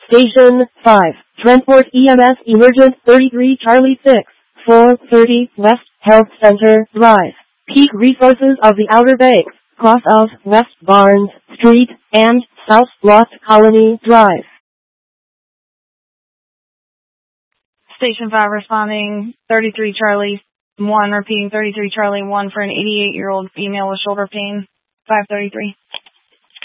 Station 5, Transport EMS Emergent 33 Charlie 6, 430 West Health Center Drive. Peak resources of the Outer Banks, cross of West Barnes Street and South Lost Colony Drive. Station 5 responding 33 Charlie 1, repeating 33 Charlie 1 for an 88-year-old female with shoulder pain, 533.